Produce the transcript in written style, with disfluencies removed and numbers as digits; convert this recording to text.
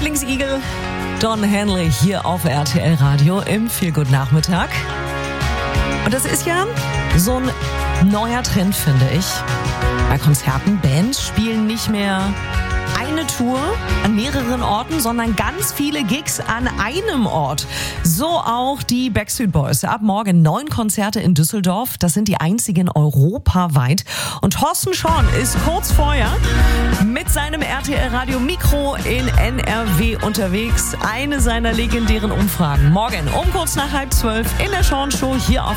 Lieblingsigel Don Henley hier auf RTL Radio im Feelgood Nachmittag. Und das ist ja so ein neuer Trend, finde ich. Bei Konzerten, Bands spielen nicht mehr eine Tour an mehreren Orten, sondern ganz viele Gigs an einem Ort. So auch die Backstreet Boys. Ab morgen 9 Konzerte in Düsseldorf. Das sind die einzigen europaweit. Und Thorsten Schorn ist kurz vorher mit seinem RTL-Radio Mikro in NRW unterwegs. Eine seiner legendären Umfragen. Morgen um kurz nach 11:30 in der Schorn Show hier auf